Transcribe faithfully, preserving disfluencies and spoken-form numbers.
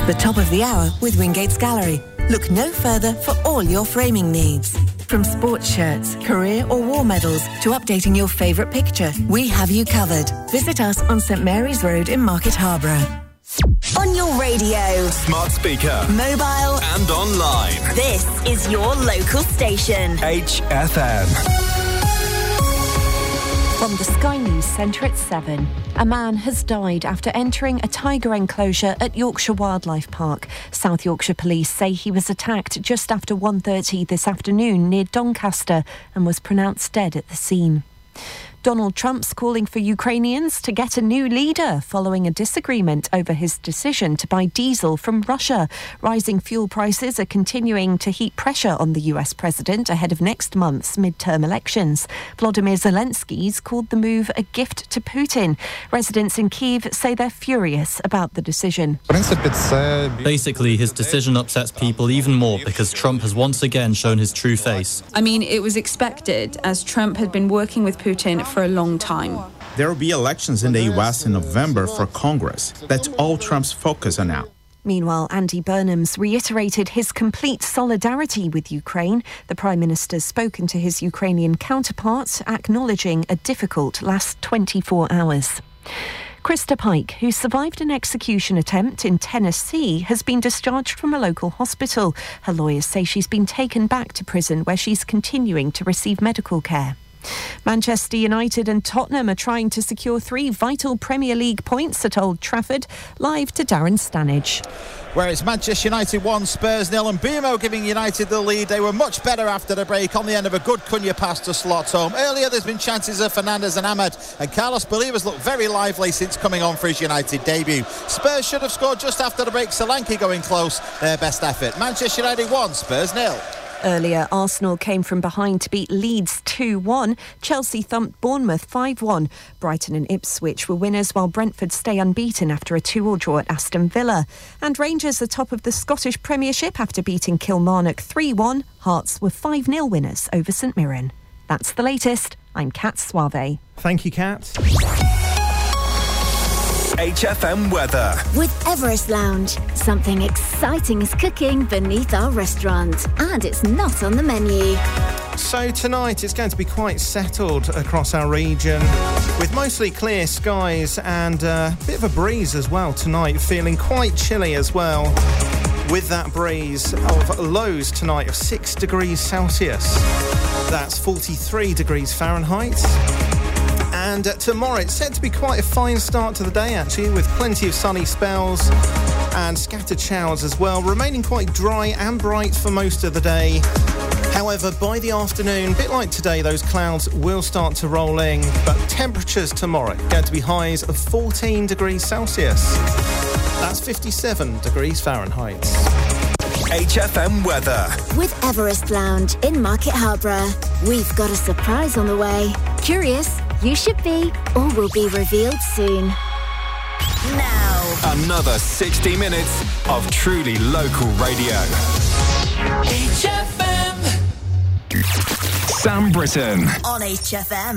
The top of the hour with Wingate's Gallery. Look no further for all your framing needs. From sports shirts, career or war medals to updating your favourite picture, we have you covered. Visit us on St Mary's Road in Market Harborough. On your radio, smart speaker, mobile and online. This is your local station. H F M. From the Sky News Centre at seven, a man has died after entering a tiger enclosure at Yorkshire Wildlife Park. South Yorkshire Police say he was attacked just after one thirty this afternoon near Doncaster and was pronounced dead at the scene. Donald Trump's calling for Ukrainians to get a new leader following a disagreement over his decision to buy diesel from Russia. Rising fuel prices are continuing to heap pressure on the U S president ahead of next month's midterm elections. Volodymyr Zelensky's called the move a gift to Putin. Residents in Kyiv say they're furious about the decision. Basically, his decision upsets people even more because Trump has once again shown his true face. I mean, it was expected, as Trump had been working with Putin for a long time. There will be elections in the U S in November for Congress. That's all Trump's focus on now. Meanwhile, Andy Burnham's reiterated his complete solidarity with Ukraine. The Prime Minister's spoken to his Ukrainian counterpart, acknowledging a difficult last twenty-four hours. Krista Pike, who survived an execution attempt in Tennessee, has been discharged from a local hospital. Her lawyers say she's been taken back to prison where she's continuing to receive medical care. Manchester United and Tottenham are trying to secure three vital Premier League points at Old Trafford. Live to Darren Stanage. Where it's Manchester United one, Spurs nil, and Bumo giving United the lead. They were much better after the break on the end of a good Cunha pass to slot home. Earlier there's been chances of Fernandes and Ahmed, and Carlos Bolivar's looked very lively since coming on for his United debut. Spurs should have scored just after the break. Solanke going close, their best effort. Manchester United one, Spurs nil. Earlier, Arsenal came from behind to beat Leeds two one. Chelsea thumped Bournemouth five one. Brighton and Ipswich were winners, while Brentford stay unbeaten after a two all draw at Aston Villa. And Rangers are top of the Scottish Premiership after beating Kilmarnock three one. Hearts were five nil winners over St Mirren. That's the latest. I'm Kat Suave. Thank you, Kat. H F M weather. With Everest Lounge, something exciting is cooking beneath our restaurant, and it's not on the menu. So tonight it's going to be quite settled across our region, with mostly clear skies and a bit of a breeze as well tonight, feeling quite chilly as well. With that breeze of lows tonight of six degrees Celsius. That's forty-three degrees Fahrenheit. And uh, tomorrow it's set to be quite a fine start to the day, actually, with plenty of sunny spells and scattered showers as well, remaining quite dry and bright for most of the day. However, by the afternoon, a bit like today, those clouds will start to roll in, but temperatures tomorrow going to be highs of fourteen degrees Celsius. That's fifty-seven degrees Fahrenheit. H F M weather. With Everest Lounge in Market Harborough, we've got a surprise on the way. Curious? You should be, or will be revealed soon. Now, another sixty minutes of truly local radio. H F M. Sam Britton on H F M.